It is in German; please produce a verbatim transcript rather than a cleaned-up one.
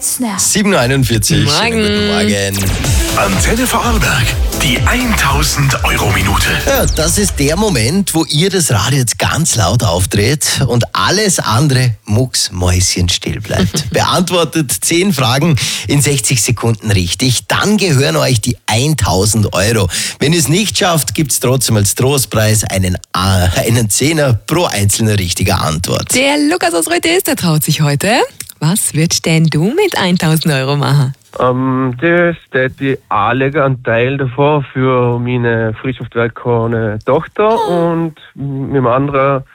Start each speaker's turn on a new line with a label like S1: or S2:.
S1: sieben Uhr einundvierzig. Schönen guten Morgen.
S2: Antenne Vorarlberg, die tausend Euro Minute.
S1: Ja, das ist der Moment, wo ihr das Radio jetzt ganz laut aufdreht und alles andere mucksmäuschenstill bleibt. Beantwortet zehn Fragen in sechzig Sekunden richtig, dann gehören euch die tausend Euro. Wenn ihr es nicht schafft, gibt es trotzdem als Trostpreis einen, äh, einen Zehner pro einzelne richtige Antwort.
S3: Der Lukas aus Röthes, der traut sich heute. Was würdest denn du mit tausend Euro machen?
S4: Ähm, das hätte ich anlegen, einen Teil davon für meine frisch auf die Welt gekommene Tochter und mit dem anderen